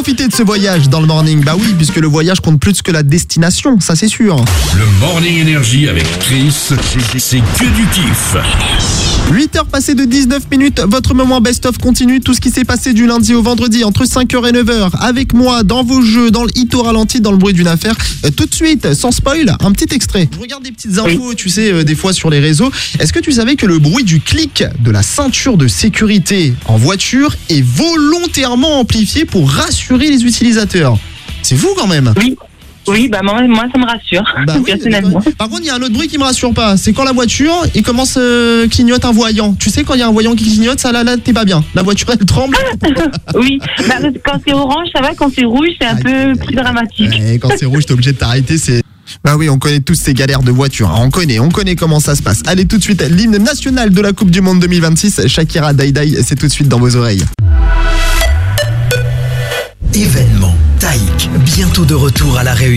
profiter de ce voyage dans le morning. Bah oui, puisque le voyage compte plus que la destination, ça c'est sûr. Le Morning Énergie avec Chris, c'est que du kiff. 8h passées de 19 minutes, votre moment best-of continue. Tout ce qui s'est passé du lundi au vendredi entre 5h et 9h avec moi dans vos jeux, dans le hit au ralenti, dans le bruit d'une affaire. Tout de suite, sans spoil, un petit extrait. Je regarde des petites infos, tu sais, des fois sur les réseaux. Est-ce que tu savais que le bruit du clic de la ceinture de sécurité en voiture est volontairement amplifié pour rassurer les utilisateurs? C'est fou quand même. Oui, bah moi ça me rassure, Bah oui, personnellement. par contre, il y a un autre bruit qui me rassure pas. C'est quand la voiture, il commence clignote un voyant. Tu sais, quand il y a un voyant qui clignote, ça là, t'es pas bien. La voiture, elle tremble. Oui, bah, quand c'est orange, ça va, quand c'est rouge, c'est un peu plus dramatique. Ouais, quand c'est rouge, t'es obligé de t'arrêter. Bah oui, on connaît tous ces galères de voiture. On connaît comment ça se passe. Allez, tout de suite, l'hymne national de la Coupe du Monde 2026. Shakira, Daïdaï, c'est tout de suite dans vos oreilles. Événement Taïk, bientôt de retour à la Réunion.